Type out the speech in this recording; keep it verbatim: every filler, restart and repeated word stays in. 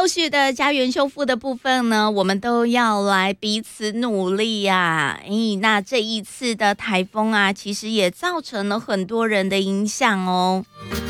后续的家园修复的部分呢，我们都要来彼此努力呀、啊。哎，那这一次的台风啊，其实也造成了很多人的影响哦。